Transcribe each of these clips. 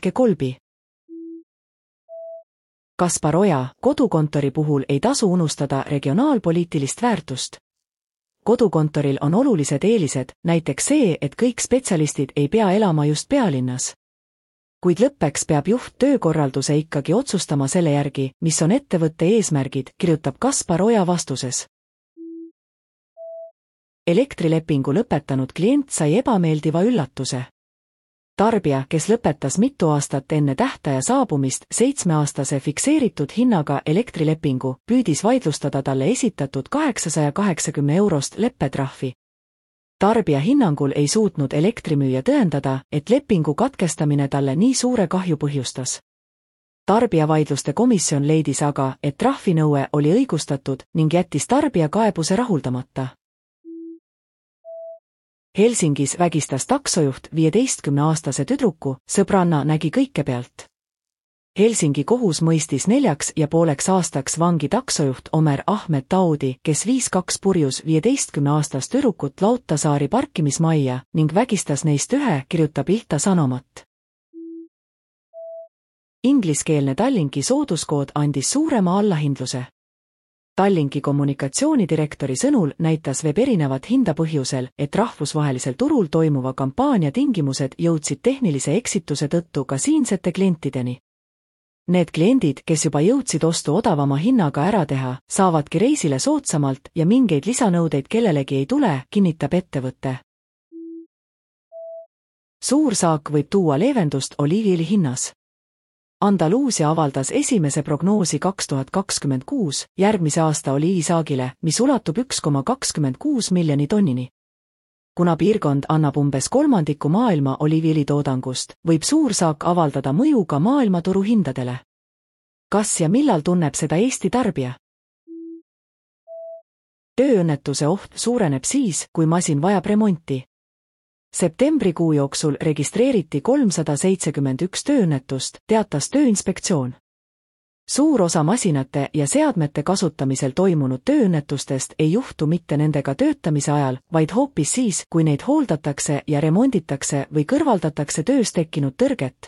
andke kolbi. Kaspar Oja, kodukontori puhul ei tasu unustada regionaalpoliitilist väärtust. Kodukontoril on olulised eelised, näiteks see, et kõik spetsialistid ei pea elama just pealinnas. Kuid lõppeks peab juht töökorralduse ikkagi otsustama selle järgi, mis on ettevõtte eesmärgid, kirjutab Kaspar Oja vastuses. Elektrilepingu lõpetanud klient sai ebameeldiva üllatuse. Tarbija, kes lõpetas mitu aastat enne tähtaja saabumist 7-aastase fikseeritud hinnaga elektrilepingu, püüdis vaidlustada talle esitatud 880 eurost leppetrahvi. Tarbija hinnangul ei suutnud elektrimüüja tõendada, et lepingu katkestamine talle nii suure kahju põhjustas. Tarbijavaidluste komisjon leidis aga, et trahvinõue oli õigustatud ning jättis tarbija kaebuse rahuldamata. Helsingis vägistas taksojuht 15-aastase tüdruku, sõbranna nägi kõike pealt. Helsingi kohus mõistis 4,5 aastaks vangi taksojuht Omer Ahmed Taudi, kes viis 2 purjus 15-aastast tüdrukut Lauttasaari parkimismajja ning vägistas neist 1, kirjutab Ilta Sanomat. Ingliskeelne Tallinki sooduskood andis suurema allahindluse. Tallinki kommunikatsioonidirektori sõnul näitas web erinevat hinda põhjusel, et rahvusvahelisel turul toimuva kampaania tingimused jõudsid tehnilise eksituse tõttu ka siinsete klientideni. Need kliendid, kes juba jõudsid ostu odavama hinnaga ära teha, saavadki reisile soodsamalt ja mingeid lisanõudeid kellelegi ei tule, kinnitab ettevõte. Suur saak võib tuua leevendust oliiviõli hinnas. Andaluusia avaldas esimese prognoosi 2026 järgmise aasta oliivisaagile, mis ulatub 1,26 miljoni tonnini. Kuna piirkond annab umbes 1/3 maailma oliiviõlitoodangust, võib suur saak avaldada mõju ka maailmaturu hindadele. Kas ja millal tunneb seda Eesti tarbija? Tööõnnetuse oht suureneb siis, kui masin vajab remonti. Septembrikuu jooksul registreeriti 371 tööõnnetust, teatas Tööinspektsioon. Suur osa masinate ja seadmete kasutamisel toimunud tööõnnetustest ei juhtu mitte nendega töötamise ajal, vaid hoopis siis, kui neid hooldatakse ja remonditakse või kõrvaldatakse töös tekkinud tõrget.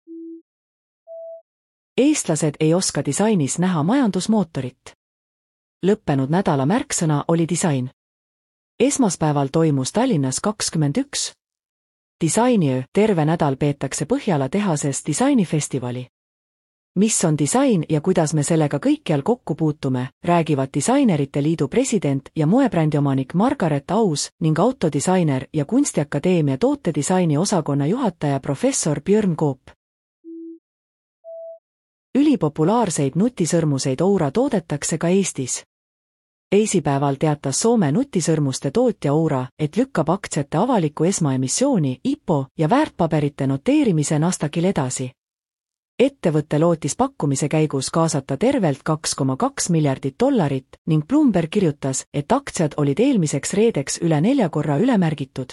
Eestlased ei oska disainis näha majandusmootorit. Lõppenud nädala märksõna oli disain. Esmaspäeval toimus Tallinnas 21. Disainiöö, terve nädal peetakse Põhjala tehases disainifestivali. Mis on disain ja kuidas me sellega kõikjal kokku puutume, räägivad Disainerite Liidu president ja moebrändiomanik Margaret Aus ning autodisainer ja Kunstiakadeemia tootedisaini osakonna juhataja professor Björn Koop. Ülipopulaarseid nutisõrmuseid Oura toodetakse ka Eestis. Teisipäeval teatas Soome nutisõrmuste tootja Oura, et lükkab aktsiate avalikku esmaemissiooni, IPO ja väärtpaberite noteerimise Nasdaqil edasi. Ettevõtte lootis pakkumise käigus kaasata tervelt $2,2 miljardit ning Bloomberg kirjutas, et aktsiad olid eelmiseks reedeks üle 4 korra ülemärgitud.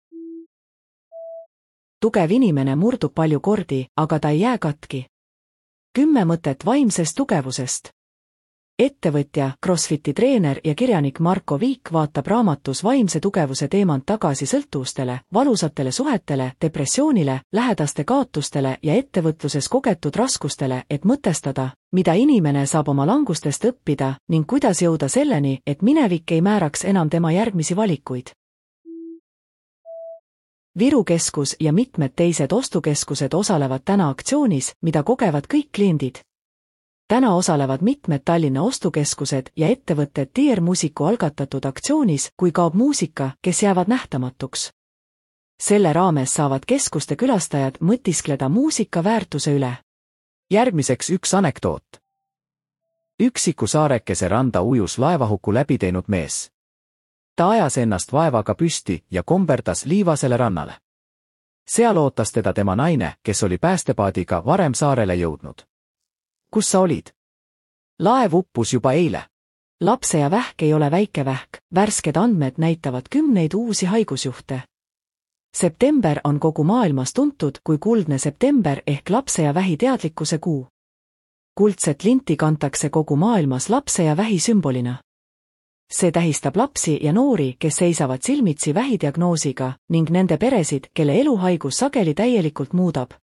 Tugev inimene murdub palju kordi, aga ta ei jää katki. 10 mõtet vaimsest tugevusest. Ettevõtja, CrossFiti treener ja kirjanik Marko Viik vaatab raamatus vaimse tugevuse teemant tagasi sõltuvustele, valusatele suhetele, depressioonile, lähedaste kaotustele ja ettevõtluses kogetud raskustele, et mõtestada, mida inimene saab oma langustest õppida ning kuidas jõuda selleni, et minevik ei määraks enam tema järgmisi valikuid. Viru keskus ja mitmed teised ostukeskused osalevad täna aktsioonis, mida kogevad kõik kliendid. Täna osalevad mitmed Tallinna ostukeskused ja ettevõtted Dear Musicu algatatud aktsioonis, kui kaob muusika, kes jäävad nähtamatuks. Selle raames saavad keskuste külastajad mõtiskleda muusika väärtuse üle. Järgmiseks üks anekdoot. Üksiku saarekese randa ujus laevahuku läbi teinud mees. Ta ajas ennast vaevaga püsti ja komberdas liivasele rannale. Seal ootas teda tema naine, kes oli päästepaadiga varem saarele jõudnud. Kus sa olid? Laev uppus juba eile. Lapse ja vähk ei ole väike vähk, värsked andmed näitavad 10 uusi haigusjuhte. September on kogu maailmas tuntud kui kuldne september ehk lapse ja vähi teadlikkuse kuu. Kuldset linti kantakse kogu maailmas lapse ja vähi sümbolina. See tähistab lapsi ja noori, kes seisavad silmitsi vähidiagnoosiga, ning nende peresid, kelle eluhaigus sageli täielikult muudab